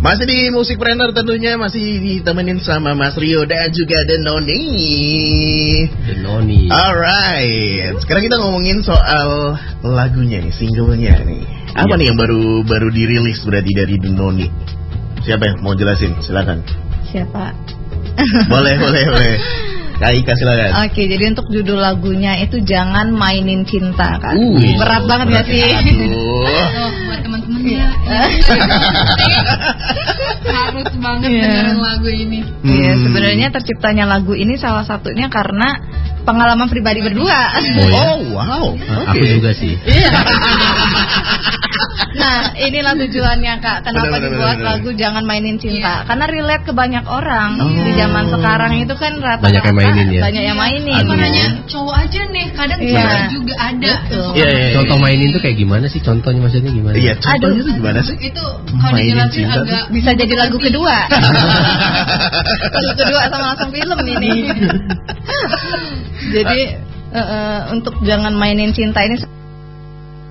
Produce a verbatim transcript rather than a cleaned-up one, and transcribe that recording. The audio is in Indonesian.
Masih di Musikpreneur tentunya, masih ditemenin sama Mas Rio dan juga Denoni. Denoni. Alright, sekarang kita ngomongin soal lagunya nih, singlenya nih. Apa ya. nih yang baru baru dirilis berarti dari Denoni? Siapa yang mau jelasin? Silakan. Siapa? Boleh, boleh, boleh. Kak Ika silakan. Oke, jadi untuk judul lagunya itu Jangan Mainin Cinta kan. Uh, berat banget berat gak sih? Aduh. Oh, buat teman-teman ya. Harus banget yeah. dengerin lagu ini. Iya, Hmm. sebenarnya terciptanya lagu ini salah satunya karena pengalaman pribadi berdua. Oh, ya? Oh wow. Aku Okay. juga sih. Iya. Nah, inilah tujuannya Kak. Kenapa Bener, bener, dibuat bener, bener. lagu Jangan Mainin Cinta? Iya. Karena relate ke banyak orang. Oh. Di zaman sekarang itu kan rata-rata Banyak yang mainin ya? Banyak yang mainin. Aduh. Bukan hanya cowok aja nih, kadang Iya. cewek juga ada. Betul. Iya, iya, iya. Contoh mainin tuh kayak gimana sih? Contohnya maksudnya gimana? Iya, contohnya Aduh. tuh gimana sih? Itu kalau Mainin dijelasin cinta agak Bisa jadi lagu kedua. Lagu kedua sama langsung film ini. Jadi uh, uh, untuk Jangan Mainin Cinta ini